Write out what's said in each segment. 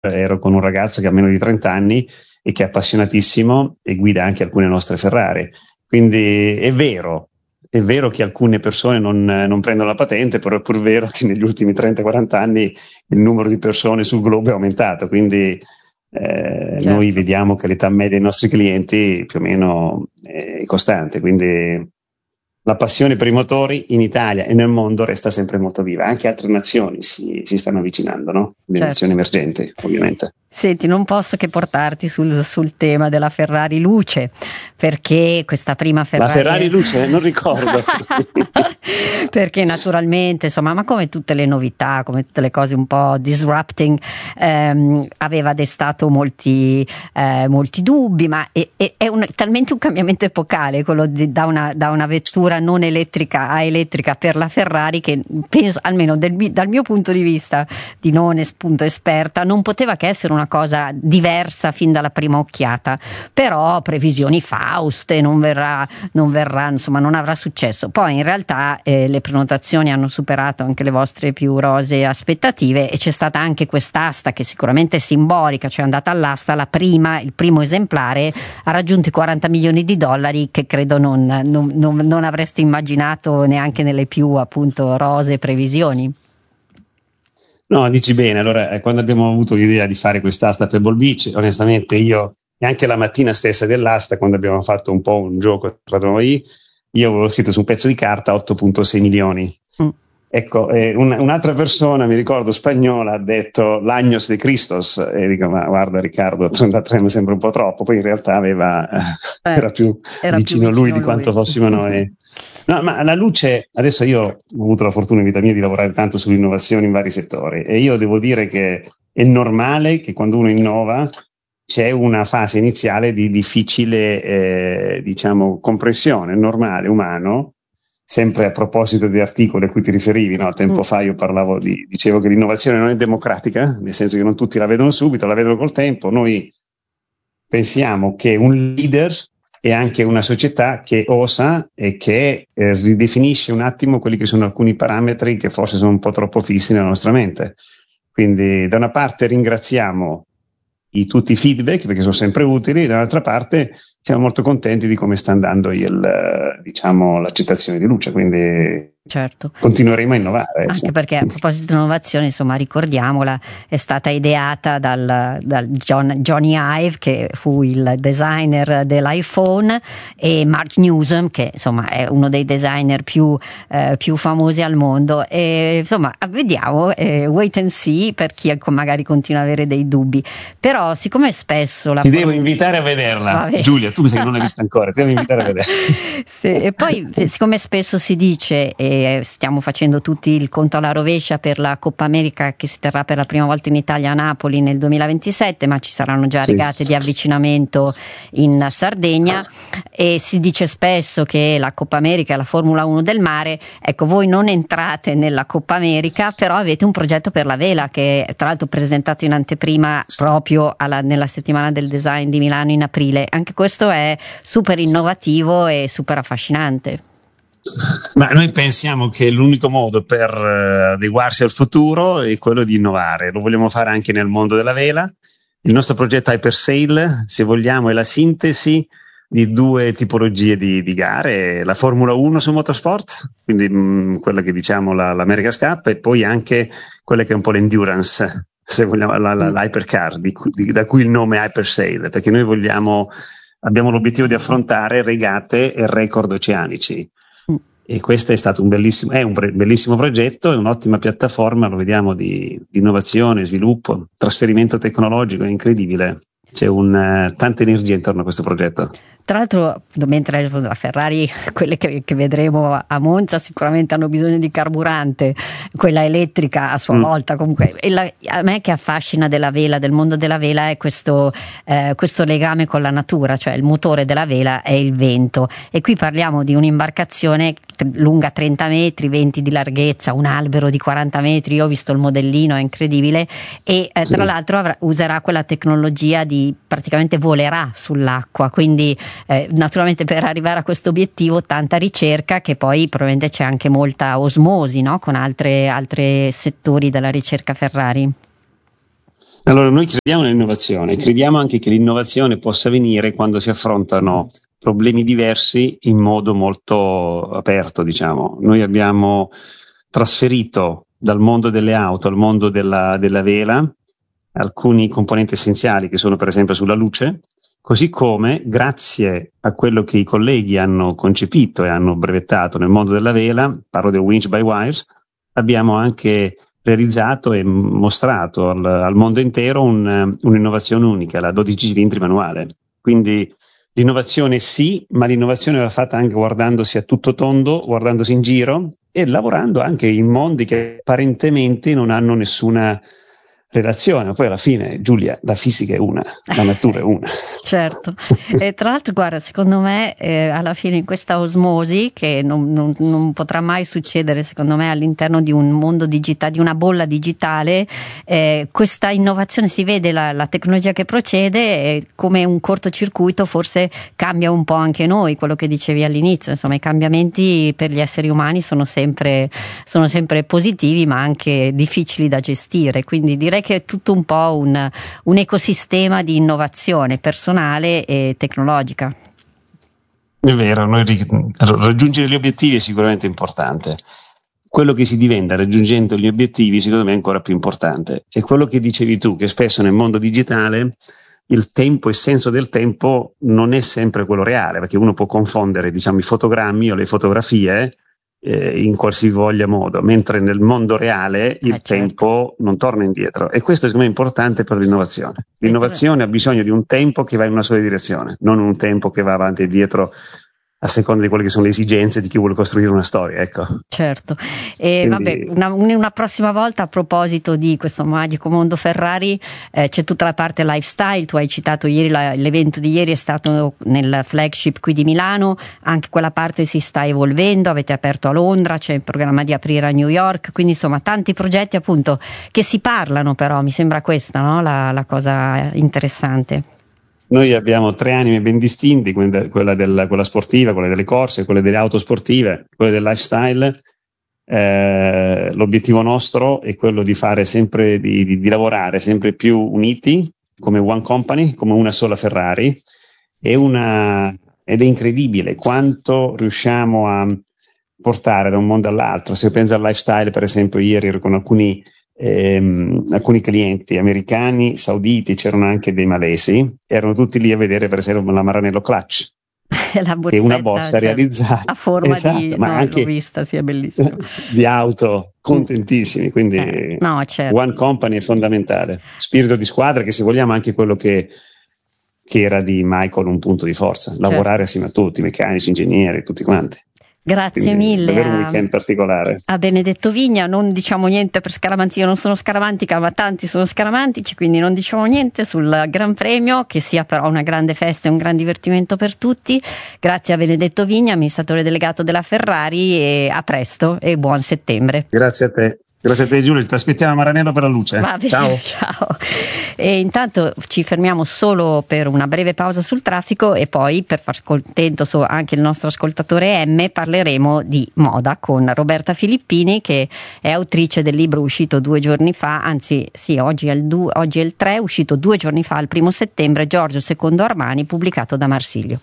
ero con un ragazzo che ha meno di 30 anni e che è appassionatissimo e guida anche alcune nostre Ferrari. Quindi è vero che alcune persone non prendono la patente, però è pur vero che negli ultimi 30-40 anni il numero di persone sul globo è aumentato, quindi Certo. noi vediamo che l'età media dei nostri clienti più o meno è costante, quindi la passione per i motori in Italia e nel mondo resta sempre molto viva. Anche altre nazioni si stanno avvicinando, no? Le Certo. nazioni emergenti, ovviamente. Senti, non posso che portarti sul tema della Ferrari Luce, perché questa prima Ferrari... La Ferrari Luce? Non ricordo. Perché naturalmente, insomma, ma come tutte le novità, come tutte le cose un po' disrupting, aveva destato molti dubbi, ma è talmente un cambiamento epocale quello da una vettura non elettrica a elettrica per la Ferrari, che penso, almeno dal mio punto di vista di non esperta, non poteva che essere una cosa diversa fin dalla prima occhiata. Però previsioni fauste, non verrà, insomma, non avrà successo. Poi in realtà le prenotazioni hanno superato anche le vostre più rosee aspettative, e c'è stata anche quest'asta che sicuramente è simbolica, cioè è andata all'asta il primo esemplare ha raggiunto i $40 milioni, che credo non avreste immaginato neanche nelle più, appunto, rosee previsioni. No, dici bene. Allora, quando abbiamo avuto l'idea di fare quest'asta Pebble Beach, onestamente io, e anche la mattina stessa dell'asta, quando abbiamo fatto un po' un gioco tra noi, io avevo scritto su un pezzo di carta 8,6 milioni. Ecco, un'altra persona, mi ricordo, spagnola, ha detto l'Años de Cristos, e dico, ma guarda Riccardo, 33 mi sembra un po' troppo. Poi in realtà era più vicino a lui di quanto fossimo noi. No, ma la luce, adesso io ho avuto la fortuna in vita mia di lavorare tanto sull'innovazione in vari settori, e io devo dire che è normale che quando uno innova c'è una fase iniziale di difficile, diciamo, comprensione, normale, umano. Sempre a proposito di articoli a cui ti riferivi, no? Tempo fa io dicevo che l'innovazione non è democratica, nel senso che non tutti la vedono subito, la vedono col tempo. Noi pensiamo che un leader è anche una società che osa e che ridefinisce un attimo quelli che sono alcuni parametri che forse sono un po' troppo fissi nella nostra mente. Quindi da una parte ringraziamo tutti i feedback, perché sono sempre utili, dall'altra parte siamo molto contenti di come sta andando l'accettazione di luce, quindi certo, continueremo a innovare. Anche perché, a proposito di innovazione, insomma, ricordiamola, è stata ideata dal Johnny Ive, che fu il designer dell'iPhone, e Mark Newsom, che insomma è uno dei designer più famosi al mondo. E insomma, vediamo, wait and see, per chi magari continua a avere dei dubbi. Però, siccome spesso ti devo invitare a vederla. Vabbè. Giulia, tu mi sai che non l'hai vista ancora, ti devo invitare a vederla. Sì, e poi, siccome spesso si dice, stiamo facendo tutti il conto alla rovescia per la Coppa America che si terrà per la prima volta in Italia a Napoli nel 2027, ma ci saranno già regate di avvicinamento in Sardegna, e si dice spesso che la Coppa America è la Formula 1 del mare. Ecco, voi non entrate nella Coppa America, però avete un progetto per la vela che tra l'altro presentato in anteprima proprio nella settimana del design di Milano in aprile. Anche questo è super innovativo e super affascinante. Ma noi pensiamo che l'unico modo per adeguarsi al futuro è quello di innovare. Lo vogliamo fare anche nel mondo della vela. Il nostro progetto Hypersail, se vogliamo, è la sintesi di due tipologie di gare: la Formula 1 su motorsport, quindi quella che diciamo l'America's Cup, e poi anche quella che è un po' l'endurance, se vogliamo, l'hypercar, da cui il nome Hypersail, perché noi abbiamo l'obiettivo di affrontare regate e record oceanici. E questo è stato un bellissimo progetto, è un'ottima piattaforma, lo vediamo, di innovazione, sviluppo, trasferimento tecnologico, è incredibile. C'è tanta energia intorno a questo progetto. Tra l'altro, mentre la Ferrari, quelle che vedremo a Monza, sicuramente hanno bisogno di carburante, quella elettrica a sua volta. Comunque, a me che affascina del mondo della vela è questo legame con la natura, cioè il motore della vela è il vento, e qui parliamo di un'imbarcazione lunga 30 metri, 20 di larghezza, un albero di 40 metri, io ho visto il modellino, è incredibile, e tra l'altro userà quella tecnologia praticamente volerà sull'acqua, quindi naturalmente per arrivare a questo obiettivo tanta ricerca, che poi probabilmente c'è anche molta osmosi, no? Con altri settori della ricerca Ferrari. Allora, noi crediamo nell'innovazione, crediamo anche che l'innovazione possa venire quando si affrontano problemi diversi in modo molto aperto, diciamo. Noi abbiamo trasferito dal mondo delle auto al mondo della vela alcuni componenti essenziali che sono per esempio sulla luce, così come grazie a quello che i colleghi hanno concepito e hanno brevettato nel mondo della vela, parlo del winch by wires, abbiamo anche realizzato e mostrato al mondo intero un'innovazione unica, la 12 cilindri manuale. Quindi l'innovazione sì, ma l'innovazione va fatta anche guardandosi a tutto tondo, guardandosi in giro e lavorando anche in mondi che apparentemente non hanno nessuna relazione. Poi alla fine, Giulia, la fisica è una, la natura è una. Certo, e tra l'altro guarda, secondo me alla fine in questa osmosi che non potrà mai succedere secondo me all'interno di un mondo digitale, di una bolla digitale, questa innovazione si vede, la tecnologia che procede come un cortocircuito, forse cambia un po' anche noi, quello che dicevi all'inizio, insomma i cambiamenti per gli esseri umani sono sempre positivi ma anche difficili da gestire, quindi direi che è tutto un po' un ecosistema di innovazione personale e tecnologica. È vero, raggiungere gli obiettivi è sicuramente importante. Quello che si diventa raggiungendo gli obiettivi secondo me è ancora più importante. E quello che dicevi tu, che spesso nel mondo digitale il tempo, il senso del tempo non è sempre quello reale, perché uno può confondere, diciamo, i fotogrammi o le fotografie in qualsivoglia modo, mentre nel mondo reale il tempo non torna indietro, e questo secondo me è importante per l'innovazione. L'innovazione ha bisogno di un tempo che va in una sola direzione, non un tempo che va avanti e dietro a seconda di quelle che sono le esigenze di chi vuole costruire una storia, ecco. Certo, e quindi... vabbè, una prossima volta a proposito di questo magico mondo Ferrari, c'è tutta la parte lifestyle. Tu hai citato ieri l'evento di ieri è stato nel flagship qui di Milano, anche quella parte si sta evolvendo, avete aperto a Londra, c'è il programma di aprire a New York, quindi insomma tanti progetti appunto che si parlano, però mi sembra questa, no? la cosa interessante. Noi abbiamo 3 anime ben distinte, quella sportiva, quella delle corse, quelle delle auto sportive, quelle del lifestyle. L'obiettivo nostro è quello di fare sempre, di lavorare sempre più uniti come one company, come una sola Ferrari, ed è incredibile quanto riusciamo a portare da un mondo all'altro. Se penso al lifestyle, per esempio, ieri ero con alcuni clienti americani, sauditi, c'erano anche dei malesi, erano tutti lì a vedere per esempio la Maranello Clutch, la borsetta, che è una borsa realizzata a forma di, ma anche l'ho vista, sì, è bellissimo, di auto, contentissimi, quindi certo. One Company è fondamentale, spirito di squadra, che se vogliamo anche quello che era di Michael un punto di forza, lavorare assieme a tutti, meccanici, ingegneri, tutti quanti. Grazie mille. Davvero un weekend particolare. A Benedetto Vigna, non diciamo niente per scaramantica, io non sono scaramantica, ma tanti sono scaramantici, quindi non diciamo niente sul Gran Premio, che sia però una grande festa e un gran divertimento per tutti. Grazie a Benedetto Vigna, amministratore delegato della Ferrari, e a presto e buon settembre. Grazie a te. Grazie a te Giulio, ti aspettiamo a Maranello per la luce. Va bene, ciao. E intanto ci fermiamo solo per una breve pausa sul traffico e poi, per far contento anche il nostro ascoltatore M, parleremo di moda con Roberta Filippini, che è autrice del libro uscito 2 giorni fa, anzi sì, oggi è il 3, uscito 2 giorni fa, il 1 settembre, Giorgio II Armani, pubblicato da Marsilio.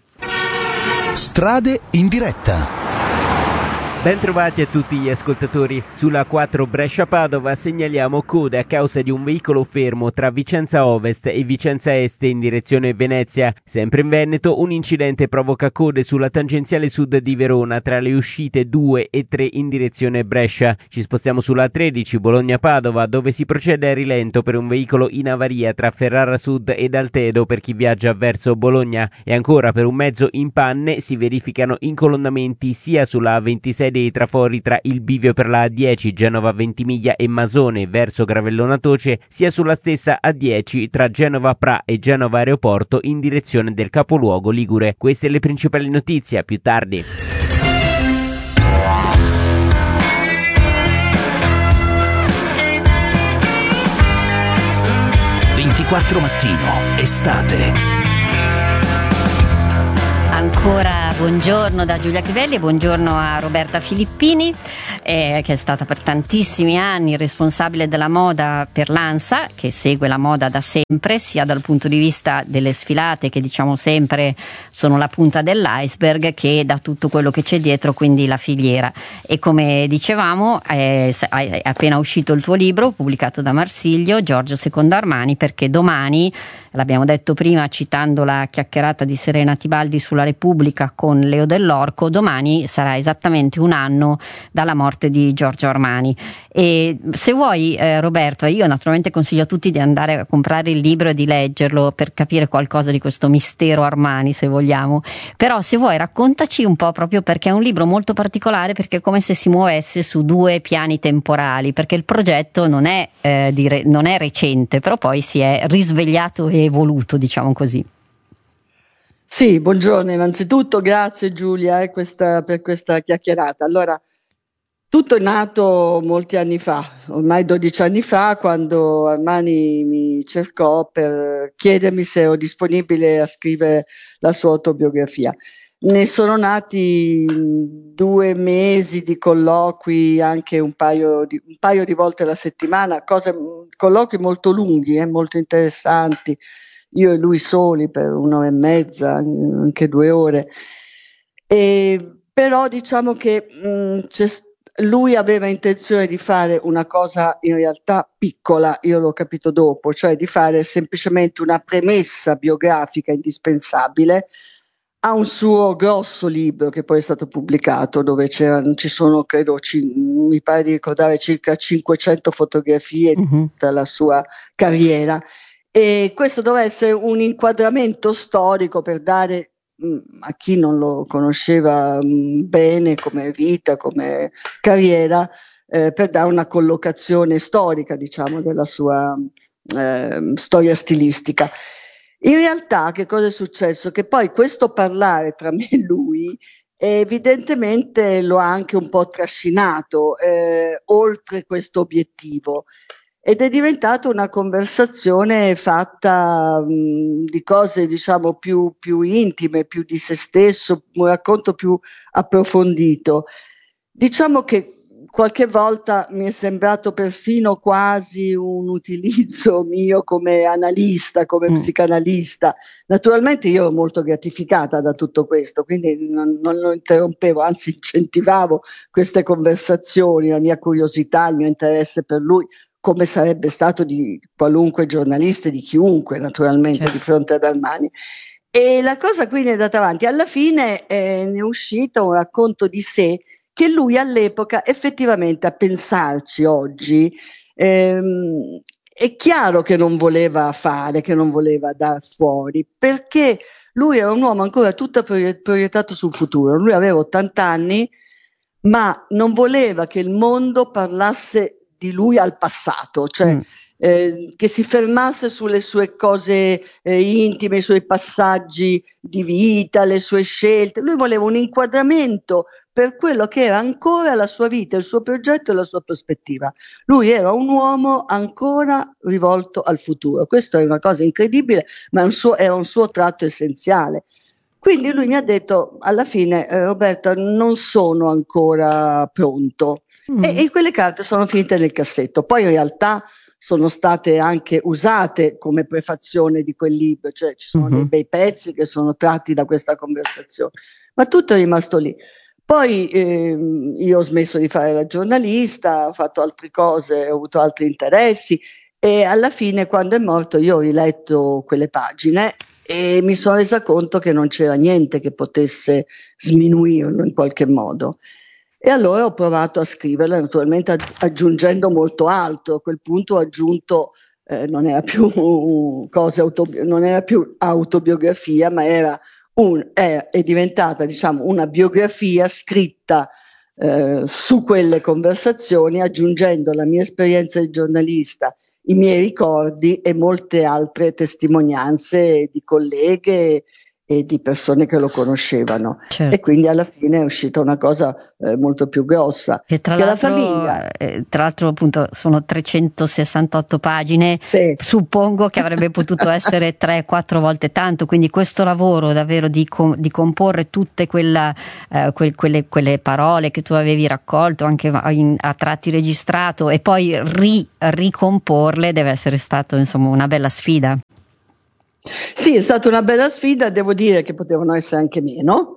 Strade in diretta. Ben trovati a tutti gli ascoltatori. Sulla 4 Brescia-Padova segnaliamo code a causa di un veicolo fermo tra Vicenza Ovest e Vicenza Est in direzione Venezia. Sempre in Veneto un incidente provoca code sulla tangenziale sud di Verona tra le uscite 2 e 3 in direzione Brescia. Ci spostiamo sulla 13 Bologna-Padova, dove si procede a rilento per un veicolo in avaria tra Ferrara Sud ed Altedo per chi viaggia verso Bologna. E ancora per un mezzo in panne si verificano incolonnamenti sia sulla A26 dei trafori tra il bivio per la A10 Genova Ventimiglia e Masone verso Gravellona Toce, sia sulla stessa A10 tra Genova Pra e Genova Aeroporto in direzione del capoluogo ligure. Queste le principali notizie, a più tardi. Mattino, estate. Ancora buongiorno da Giulia Crivelli e buongiorno a Roberta Filippini. che è stata per tantissimi anni responsabile della moda per l'ANSA, che segue la moda da sempre, sia dal punto di vista delle sfilate, che diciamo sempre sono la punta dell'iceberg, che da tutto quello che c'è dietro, quindi la filiera. E come dicevamo, è appena uscito il tuo libro, pubblicato da Marsilio, Giorgio II Armani, perché domani, l'abbiamo detto prima citando la chiacchierata di Serena Tibaldi sulla Repubblica con Leo Dell'Orco, domani sarà esattamente un anno dalla morte di Giorgio Armani. E se vuoi, Roberto, io naturalmente consiglio a tutti di andare a comprare il libro e di leggerlo per capire qualcosa di questo mistero Armani, se vogliamo, però se vuoi raccontaci un po', proprio perché è un libro molto particolare, perché è come se si muovesse su due piani temporali, perché il progetto non è recente, però poi si è risvegliato e evoluto, diciamo così. Sì, buongiorno, innanzitutto grazie Giulia per questa chiacchierata. Allora, tutto è nato molti anni fa, ormai 12 anni fa, quando Armani mi cercò per chiedermi se ero disponibile a scrivere la sua autobiografia. Ne sono nati 2 mesi di colloqui, anche un paio di volte alla settimana, colloqui molto lunghi, molto interessanti, io e lui soli per 1 ora e mezza, anche 2 ore. Però diciamo che lui aveva intenzione di fare una cosa in realtà piccola, io l'ho capito dopo, cioè di fare semplicemente una premessa biografica indispensabile a un suo grosso libro che poi è stato pubblicato, dove ci sono, credo, mi pare di ricordare, circa 500 fotografie di tutta la sua carriera. E questo doveva essere un inquadramento storico per dare a chi non lo conosceva bene come vita, come carriera, per dare una collocazione storica, diciamo, della sua storia stilistica. In realtà che cosa è successo? Che poi questo parlare tra me e lui evidentemente lo ha anche un po' trascinato oltre questo obiettivo. Ed è diventata una conversazione fatta di cose, diciamo, più intime, più di se stesso, un racconto più approfondito. Diciamo che qualche volta mi è sembrato perfino quasi un utilizzo mio come analista, come psicanalista. Naturalmente io ero molto gratificata da tutto questo, quindi non lo interrompevo, anzi incentivavo queste conversazioni, la mia curiosità, il mio interesse per lui, come sarebbe stato di qualunque giornalista e di chiunque, naturalmente, certo, di fronte ad Armani. E la cosa quindi è andata avanti. Alla fine ne è uscito un racconto di sé che lui all'epoca, effettivamente, a pensarci oggi, è chiaro che non voleva fare, che non voleva dar fuori, perché lui era un uomo ancora tutto proiettato sul futuro. Lui aveva 80 anni, ma non voleva che il mondo parlasse di lui al passato, cioè che si fermasse sulle sue cose intime, i suoi passaggi di vita, le sue scelte. Lui voleva un inquadramento per quello che era ancora la sua vita, il suo progetto e la sua prospettiva. Lui era un uomo ancora rivolto al futuro. Questo è una cosa incredibile, ma era un suo tratto essenziale. Quindi lui mi ha detto alla fine, Roberta, non sono ancora pronto. E quelle carte sono finite nel cassetto. Poi in realtà sono state anche usate come prefazione di quel libro, cioè ci sono dei bei pezzi che sono tratti da questa conversazione, ma tutto è rimasto lì. Poi io ho smesso di fare la giornalista, ho fatto altre cose, ho avuto altri interessi e alla fine, quando è morto, io ho riletto quelle pagine e mi sono resa conto che non c'era niente che potesse sminuirlo in qualche modo. E allora ho provato a scriverla, naturalmente aggiungendo molto altro. A quel punto ho aggiunto, non era più autobiografia, ma è diventata, diciamo, una biografia scritta su quelle conversazioni, aggiungendo la mia esperienza di giornalista, i miei ricordi e molte altre testimonianze di colleghe e di persone che lo conoscevano, certo. E quindi alla fine è uscita una cosa molto più grossa. E tra l'altro appunto sono 368 pagine, sì. Suppongo che avrebbe potuto essere 3-4 volte tanto, quindi questo lavoro davvero di comporre tutte quelle parole che tu avevi raccolto, anche a tratti registrato, e poi ricomporle deve essere stato insomma una bella sfida. Sì, è stata una bella sfida, devo dire che potevano essere anche meno.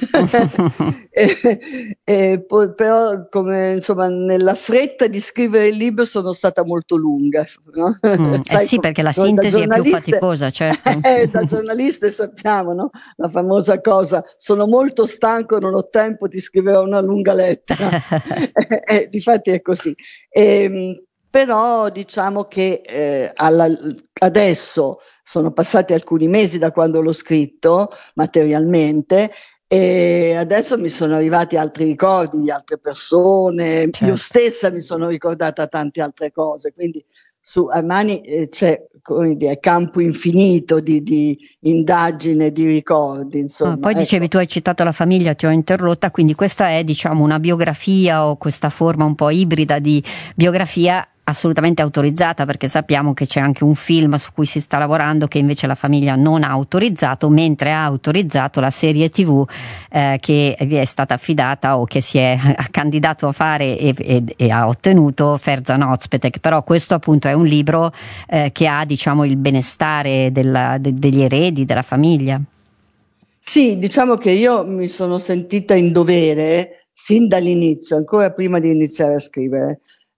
Però come insomma nella fretta di scrivere il libro sono stata molto lunga, no? Sai, sì, perché la sintesi è più faticosa, certo. Da giornaliste sappiamo, no? La famosa cosa: sono molto stanco, non ho tempo di scrivere una lunga lettera. Difatti è così. Però diciamo che adesso sono passati alcuni mesi da quando l'ho scritto materialmente, e adesso mi sono arrivati altri ricordi di altre persone, certo. Io stessa mi sono ricordata tante altre cose, quindi su Armani c'è, come dire, campo infinito di indagine, di ricordi, insomma. Poi dicevi, tu hai citato la famiglia, ti ho interrotta, quindi questa è, diciamo, una biografia, o questa forma un po' ibrida di biografia assolutamente autorizzata, perché sappiamo che c'è anche un film su cui si sta lavorando che invece la famiglia non ha autorizzato, mentre ha autorizzato la serie TV che vi è stata affidata, o che si è candidato a fare e ha ottenuto, Ferzan Özpetek. Però questo appunto è un libro che ha, diciamo, il benestare degli eredi, della famiglia. Sì, diciamo che io mi sono sentita in dovere sin dall'inizio, ancora prima di iniziare a scrivere,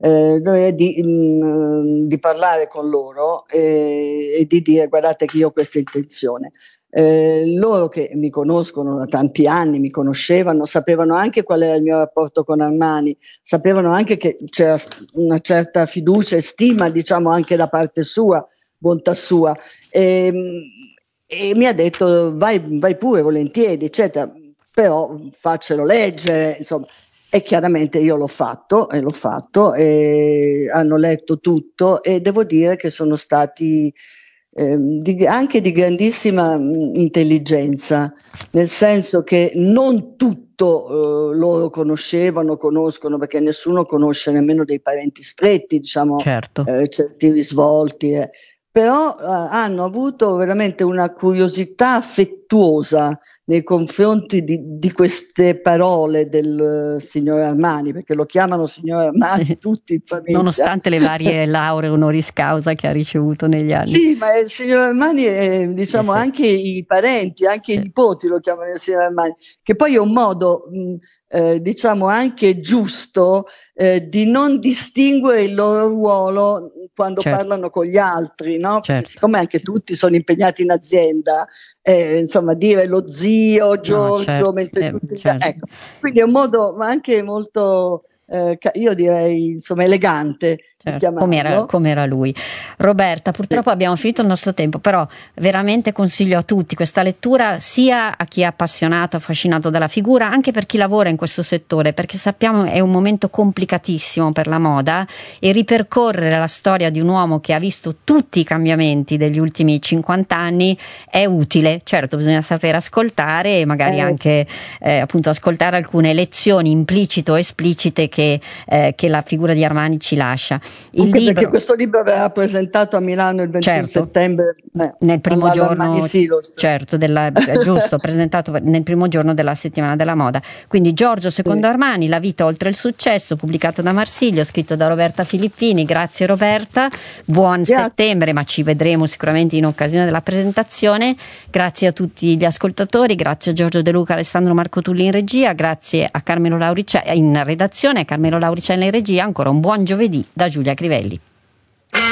di parlare con loro e di dire: guardate che io ho questa intenzione. Loro che mi conoscono da tanti anni, mi conoscevano, sapevano anche qual era il mio rapporto con Armani, sapevano anche che c'era una certa fiducia e stima, diciamo, anche da parte sua, bontà sua, e mi ha detto: vai pure, volentieri, eccetera, però faccelo leggere, insomma. E chiaramente io l'ho fatto e hanno letto tutto, e devo dire che sono stati anche di grandissima intelligenza, nel senso che non tutto loro conoscono, perché nessuno conosce nemmeno dei parenti stretti, diciamo, certo. Certi risvolti, però hanno avuto veramente una curiosità affettuosa nei confronti di queste parole del signor Armani, perché lo chiamano signor Armani tutti in famiglia. Nonostante le varie lauree honoris causa che ha ricevuto negli anni. Sì, ma il signor Armani, diciamo, sì. Anche i parenti, anche sì. I nipoti lo chiamano il signor Armani, che poi è un modo, diciamo, anche giusto di non distinguere il loro ruolo quando certo. Parlano con gli altri, no? Certo. Siccome anche tutti sono impegnati in azienda, insomma, dire lo zio Giorgio, certo. Mentre tutti certo. Ecco. Quindi è un modo, ma anche molto, io direi, insomma, elegante. Certo, come era lui. Roberta, purtroppo abbiamo finito il nostro tempo, però veramente consiglio a tutti questa lettura, sia a chi è appassionato, affascinato dalla figura, anche per chi lavora in questo settore, perché sappiamo è un momento complicatissimo per la moda, e ripercorrere la storia di un uomo che ha visto tutti i cambiamenti degli ultimi 50 anni è utile. Certo, bisogna saper ascoltare e magari anche appunto ascoltare alcune lezioni implicite o esplicite che la figura di Armani ci lascia. Perché questo libro verrà presentato a Milano il 21 settembre nel primo giorno, certo, giusto, presentato nel primo giorno della settimana della moda. Quindi Giorgio II Armani, la vita oltre il successo, pubblicato da Marsilio, scritto da Roberta Filippini. Grazie Roberta, buon settembre, ma ci vedremo sicuramente in occasione della presentazione. Grazie a tutti gli ascoltatori, grazie a Giorgio De Luca, Alessandro Marcotulli in regia, grazie a Carmelo Lauricella in redazione, a Carmelo Lauricella in regia. Ancora un buon giovedì da Giulia Crivelli.